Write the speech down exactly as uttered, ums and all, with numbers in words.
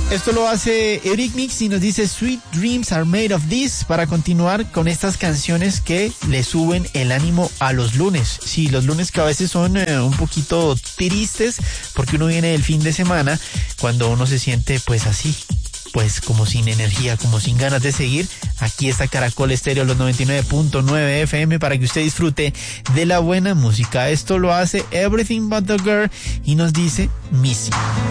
Esto lo hace Eric Mix y nos dice Sweet Dreams are made of this, para continuar con estas canciones que le suben el ánimo a los lunes. Sí, los lunes que a veces son eh, un poquito tristes porque uno viene del fin de semana, cuando uno se siente pues así, pues como sin energía, como sin ganas de seguir. Aquí está Caracol Estéreo, los noventa y nueve punto nueve F M, para que usted disfrute de la buena música. Esto lo hace Everything But The Girl y nos dice Missy.